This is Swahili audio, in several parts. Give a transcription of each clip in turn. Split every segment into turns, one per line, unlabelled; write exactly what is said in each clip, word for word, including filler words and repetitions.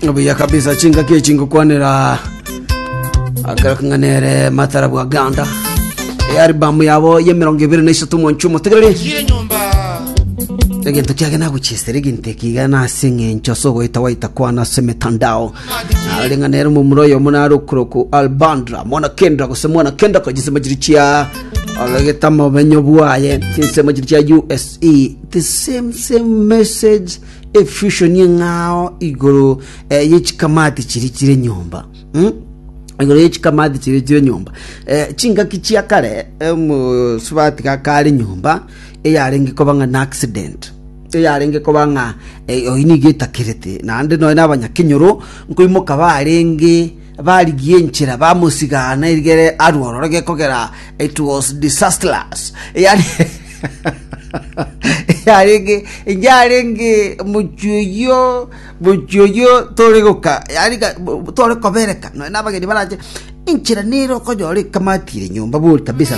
Abuya kabisa chinga ke chingo kwanera akakanganere matara bwa ganda e album yabo ye mirongo ibiri na eshatu mu ncumo tegerere Tegento kyage na guchisere gintekiga na singe nchoso goita waita kwana semetandao alenganera mu muroyo munaro kuroko albandra mona kendra ko semona kendra ko gisema jirichia alageta mabenyo buaye kisema jirichia U S E the same same message e fusion yingao igoro eh, yichikamati chirichire nyumba hm igoro yichikamati chirichire nyumba eh, chinga kichia kare eh, mu swati ka kale nyumba e yarenge ko banga na accident e yarenge ko banga e oyinigeta kirete nande no n'abanyakinyoro nkoimoka barenge barigiye nchira bamusigana irigere arwororege kogera it was disastrous yani yarenge yarenge muchuyo muchuyo toregoka yani tore kobereka no n'abageni baraje inchira nero ko jori kamatire nyumba buri kabisa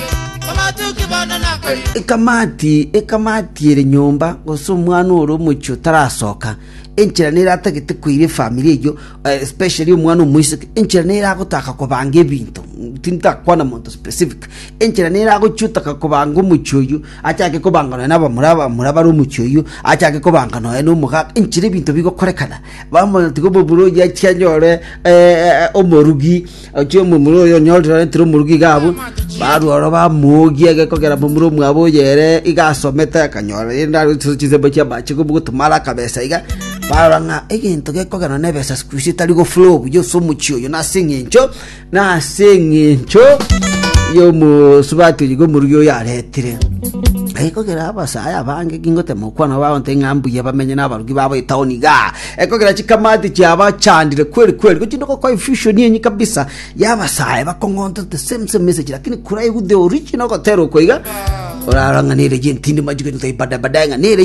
Ekamati, ekamati ere nyumba goso mwana oro mucho tarasoka enchira nera atagete kwire family yo especially umwana umwise enchira nera agotaka kubanga ebintu tinta kwana monto specific enchira nera agochutaka kubanga umuchoyo achake kubanga naba muraba muraba ro umuchoyo achake kubanga no eno muga enchira ebintu bigo korekana bamo tigobo buro ya cyanyore eh omorugi acho mu muroyo nyolra tiro murugi gabo baru oro ba mugi agekogera mu muro mwabo yere igasometa akanyora ndaro tuzize bacha bacha kubugo tumara kabesa iga baranga egento gekogera nebesa squeeze taligo flow yo so muchiyo yo nasingencho nasingencho yo mu subati yigo muryo yaretire ekogera abasaya bange kingote mukwana bawo ntengambuye bamenye n'abarugi babo itawoni ga ekogera chikamati cyaba chandire kweli kweli kuchindo ko fusion yenyi kabisa yabasaya bakongonta the same same message lakini kurai the original ko tero ko iga oraranga nire jintindi majike tutayibada badanga nire